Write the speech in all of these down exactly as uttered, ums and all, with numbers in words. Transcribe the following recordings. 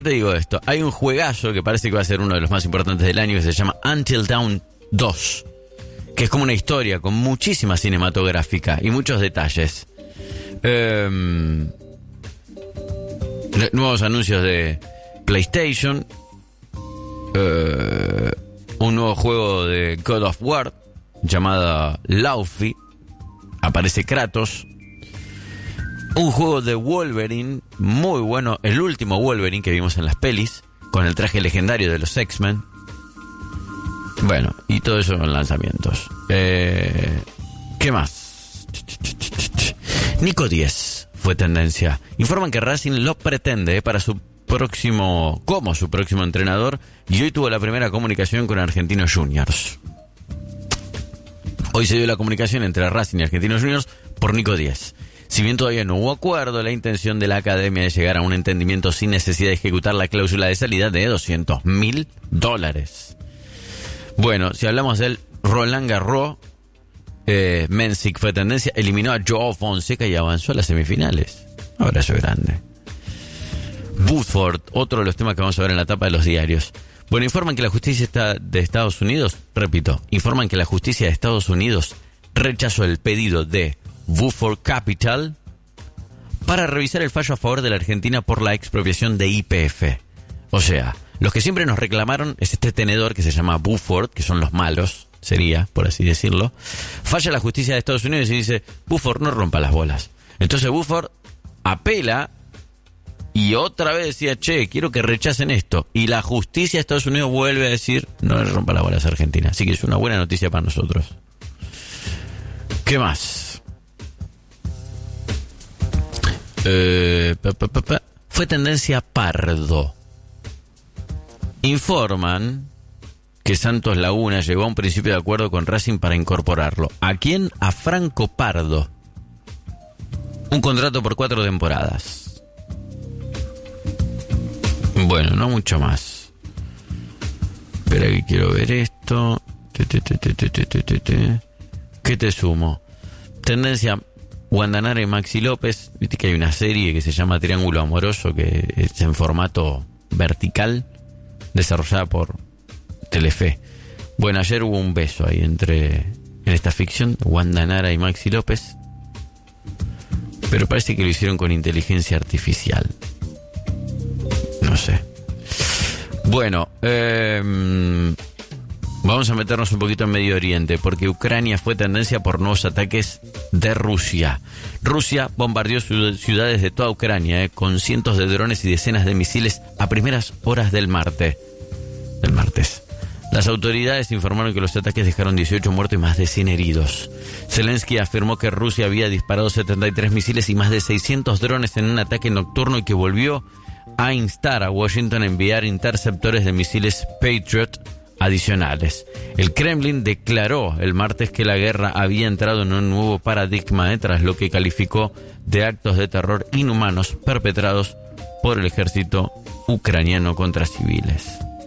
te digo esto, hay un juegazo que parece que va a ser uno de los más importantes del año que se llama Until Dawn dos, que es como una historia con muchísima cinematográfica y muchos detalles. Eh, nuevos anuncios de PlayStation, eh, un nuevo juego de God of War llamado Laufey, aparece Kratos, un juego de Wolverine muy bueno, el último Wolverine que vimos en las pelis, con el traje legendario de los X-Men. Bueno, y todo eso en lanzamientos. Eh, ¿Qué más? Nico diez fue tendencia. Informan que Racing lo pretende para su próximo, como su próximo entrenador, y hoy tuvo la primera comunicación con Argentinos Juniors. Hoy se dio la comunicación entre Racing y Argentinos Juniors por Nico diez. Si bien todavía no hubo acuerdo, la intención de la academia es llegar a un entendimiento sin necesidad de ejecutar la cláusula de salida de doscientos mil dólares. Bueno, si hablamos del Roland Garros, eh, Mensik fue tendencia, eliminó a Joao Fonseca y avanzó a las semifinales. Abrazo grande. Woodford, otro de los temas que vamos a ver en la tapa de los diarios. Bueno, informan que la justicia está de Estados Unidos, repito, informan que la justicia de Estados Unidos rechazó el pedido de Woodford Capital para revisar el fallo a favor de la Argentina por la expropiación de Y P F. O sea, los que siempre nos reclamaron es este tenedor que se llama Woodford, que son los malos, sería, por así decirlo. Falla la justicia de Estados Unidos y dice, Woodford, no rompa las bolas. Entonces Woodford apela y otra vez decía, che, quiero que rechacen esto. Y la justicia de Estados Unidos vuelve a decir, no le rompa las bolas a Argentina. Así que es una buena noticia para nosotros. ¿Qué más? Eh, pa, pa, pa, pa. Fue tendencia Pardo. Informan que Santos Laguna llegó a un principio de acuerdo con Racing para incorporarlo. ¿A quién? A Franco Pardo. Un contrato por cuatro temporadas. Bueno, no mucho más. Espera que quiero ver esto. ¿Qué te sumo? Tendencia Guandanara y Maxi López. Viste que hay una serie que se llama Triángulo Amoroso, que es en formato vertical, desarrollada por Telefe. Bueno, ayer hubo un beso ahí entre, en esta ficción, Guandanara y Maxi López, pero parece que lo hicieron con inteligencia artificial. No sé. Bueno, eh, vamos a meternos un poquito en Medio Oriente, porque Ucrania fue tendencia por nuevos ataques de Rusia. Rusia bombardeó ciudades de toda Ucrania, eh, con cientos de drones y decenas de misiles a primeras horas del martes. Del martes. Las autoridades informaron que los ataques dejaron dieciocho muertos y más de cien heridos. Zelensky afirmó que Rusia había disparado setenta y tres misiles y más de seiscientos drones en un ataque nocturno y que volvió a instar a Washington a enviar interceptores de misiles Patriot adicionales. El Kremlin declaró el martes que la guerra había entrado en un nuevo paradigma, eh, tras lo que calificó de actos de terror inhumanos perpetrados por el ejército ucraniano contra civiles.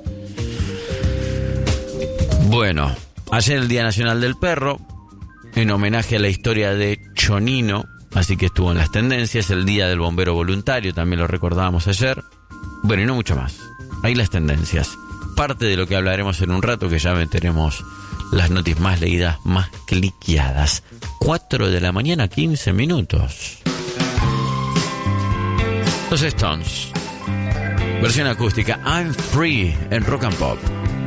Bueno, ayer el Día Nacional del Perro, en homenaje a la historia de Chonino, así que estuvo en las tendencias. El Día del Bombero Voluntario, también lo recordábamos ayer. Bueno, y no mucho más. Ahí las tendencias. Parte de lo que hablaremos en un rato, que ya meteremos las noticias más leídas, más cliqueadas. cuatro de la mañana, quince minutos. Los Stones. Versión acústica, I'm Free, en Rock and Pop.